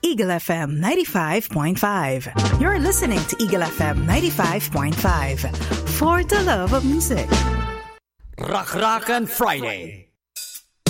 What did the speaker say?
Eagle FM 95.5. You're listening to Eagle FM 95.5 for the love of music. Rock Rockin' Friday.